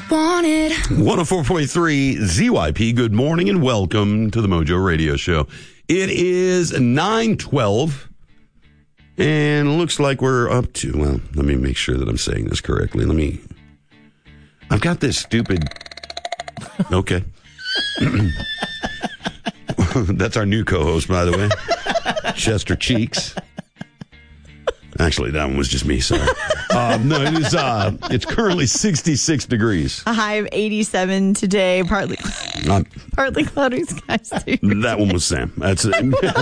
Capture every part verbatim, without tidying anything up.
wanted. one oh four point three Z Y P, good morning and welcome to the Mojo Radio Show. It is nine twelve, and it looks like we're up to, well, let me make sure that I'm saying this correctly. Let me, I've got this stupid, okay. That's our new co-host, by the way, Chester Cheeks. Actually, that one was just me, sorry. Uh, no, it is, uh, it's currently sixty-six degrees. A high of eighty-seven today, partly Um, partly cloudy skies. Too. That one was Sam. That's it.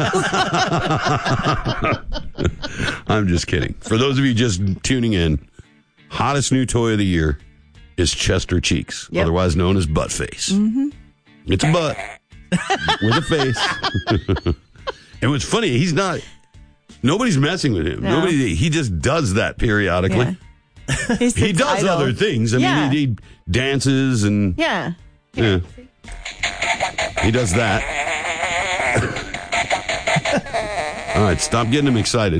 I'm just kidding. For those of you just tuning in, hottest new toy of the year is Chester Cheeks, Yep. otherwise known as Butt Face. Mm-hmm. It's a butt with a face. And what's funny, he's not... Nobody's messing with him. No. Nobody. He just does that periodically. Yeah. He He does idle. other things. I Yeah. mean, he, he dances and Yeah. yeah. He does that. All right, stop getting him excited.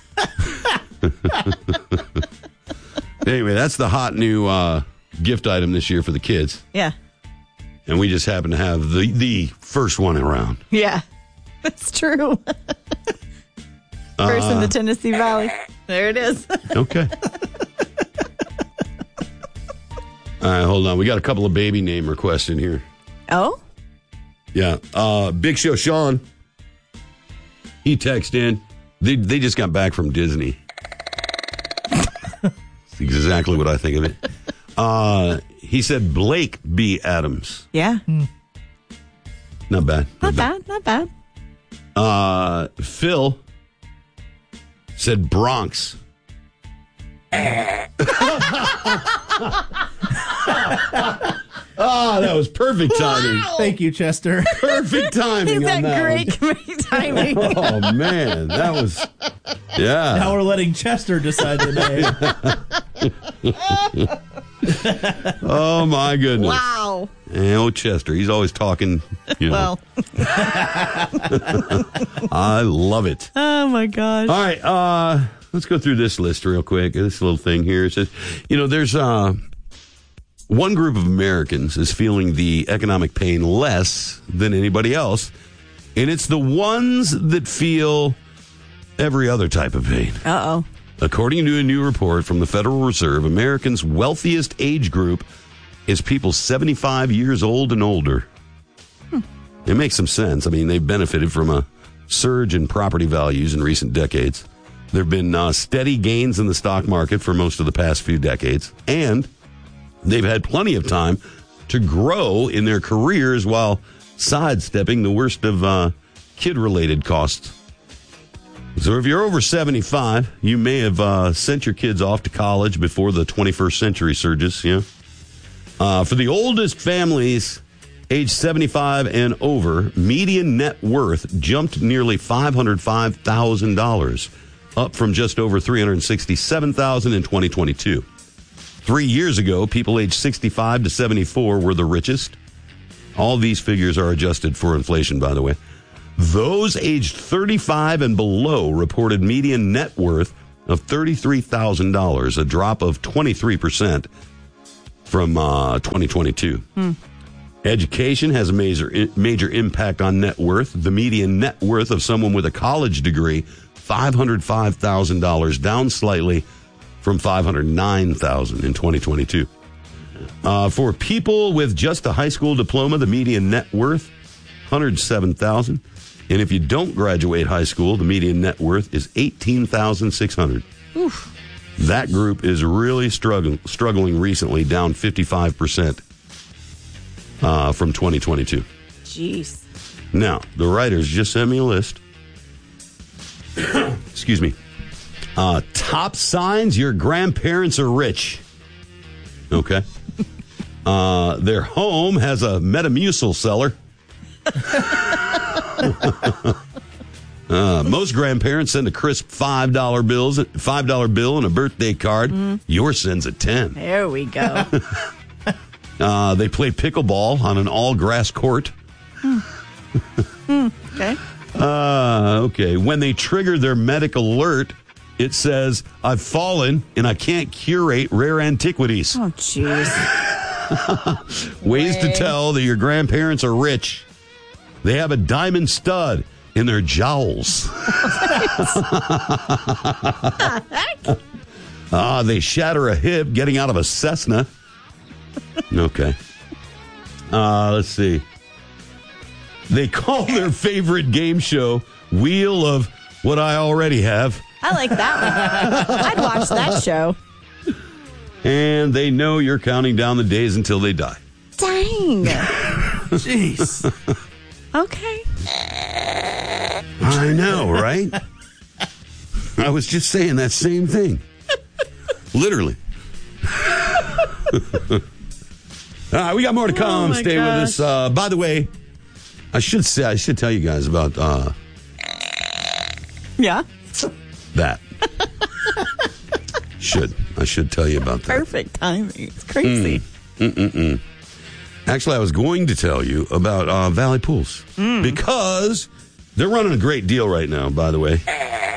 Anyway, that's the hot new uh, gift item this year for the kids, Yeah. and we just happen to have the the first one around. Yeah. That's true. First in the Tennessee Valley. There it is. Okay. All right, hold on. We got a couple of baby name requests in here. Oh? Yeah. Uh, Big Show Sean, he texted in. They, they just got back from Disney. That's exactly what I think of it. Uh, he said Blake B. Adams. Yeah. Not bad. Not bad. Not bad. Uh, Phil said Bronx. Oh, that was perfect timing. Thank you, Chester. Perfect timing He's on got that great comedic timing. one. Oh, man. That was, yeah. Now we're letting Chester decide today. Oh, my goodness. Wow. And old Chester, he's always talking, you know. Well. I love it. Oh, my gosh. All right, uh, let's go through this list real quick. This little thing here. It says, you know, there's uh, one group of Americans is feeling the economic pain less than anybody else, and it's the ones that feel every other type of pain. Uh-oh. According to a new report from the Federal Reserve, Americans' wealthiest age group is people seventy-five years old and older. Hmm. It makes some sense. I mean, they've benefited from a surge in property values in recent decades. There have been uh, steady gains in the stock market for most of the past few decades, and they've had plenty of time to grow in their careers while sidestepping the worst of uh, kid-related costs. So if you're over seventy-five, you may have uh, sent your kids off to college before the twenty-first century surges. Yeah. Uh, for the oldest families, age seventy-five and over, median net worth jumped nearly five hundred five thousand dollars, up from just over three hundred sixty-seven thousand dollars in twenty twenty-two. Three years ago, people aged sixty-five to seventy-four were the richest. All these figures are adjusted for inflation, by the way. Those aged thirty-five and below reported median net worth of thirty-three thousand dollars, a drop of twenty-three percent from uh, twenty twenty-two. Hmm. Education has a major, major impact on net worth. The median net worth of someone with a college degree, five hundred five thousand dollars, down slightly from five hundred nine thousand dollars in twenty twenty-two. Uh, for people with just a high school diploma, the median net worth, one hundred seven thousand dollars. And if you don't graduate high school, the median net worth is eighteen thousand six hundred dollars. Oof. That group is really struggling, struggling recently, down fifty-five percent uh, from twenty twenty-two. Jeez. Now, the writers just sent me a list. Excuse me. Uh, top signs your grandparents are rich. Okay. Uh, their home has a Metamucil cellar. uh, most grandparents send a crisp five dollar bills, five dollar bill and a birthday card. Mm. Yours sends a ten. There we go. uh, they play pickleball on an all grass court. mm. Mm, okay. Uh, okay. When they trigger their medical alert, it says, "I've fallen and I can't curate rare antiquities." Oh, jeez. Ways Way. to tell that your grandparents are rich. They have a diamond stud in their jowls. Ah, they shatter a hip getting out of a Cessna. Okay. Uh, let's see. They call their favorite game show Wheel of What I Already Have. I like that one. I'd watch that show. And they know you're counting down the days until they die. Dang. Jeez. Okay. I know, right? I was just saying that same thing. Literally. All right, we got more to come. Oh, my Stay with gosh. us. Uh, by the way, I should say I should tell you guys about uh, Yeah. that. should I should tell you about that? Perfect timing. It's crazy. Mm. Actually, I was going to tell you about uh, Valley Pools Mm. because they're running a great deal right now. By the way.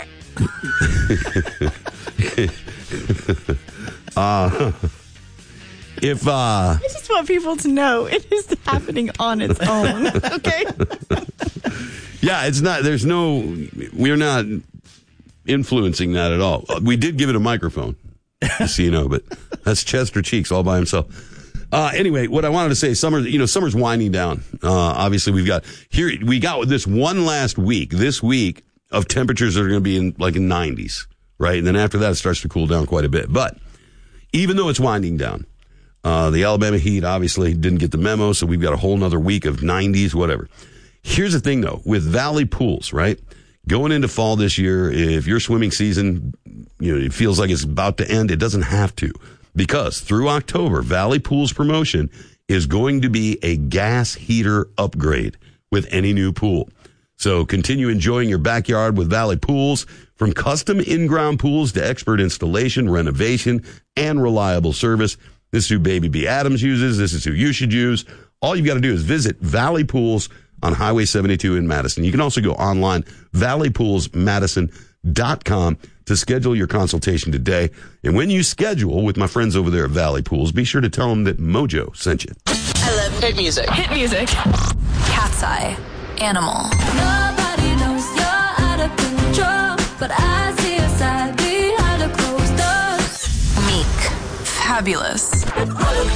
uh, if uh, I just want people to know it is happening on its own. Okay. yeah, it's not. There's no. We're not influencing that at all. We did give it a microphone, just so you know, but that's Chester Cheeks all by himself. Uh, anyway, what I wanted to say, summer, you know, summer's winding down. Uh, obviously, we've got here. We got this one last week. This week of temperatures that are going to be in like in nineties, right? And then after that, it starts to cool down quite a bit. But even though it's winding down, uh, the Alabama Heat obviously didn't get the memo, so we've got a whole nother week of nineties, whatever. Here's the thing, though, with Valley Pools, right? Going into fall this year, if your swimming season, you know, it feels like it's about to end, it doesn't have to. Because through October, Valley Pools promotion is going to be a gas heater upgrade with any new pool. So continue enjoying your backyard with Valley Pools. From custom in-ground pools to expert installation, renovation, and reliable service. This is who Baby B. Adams uses. This is who you should use. All you've got to do is visit Valley Pools on Highway seventy-two in Madison. You can also go online, valley pools madison dot com, to schedule your consultation today. And when you schedule with my friends over there at Valley Pools, be sure to tell them that Mojo sent you. I love hit music. Hit music. Cat's Eye. Animal. Nobody knows you're out of control, but I see a side behind a closed door. Meek. Fabulous.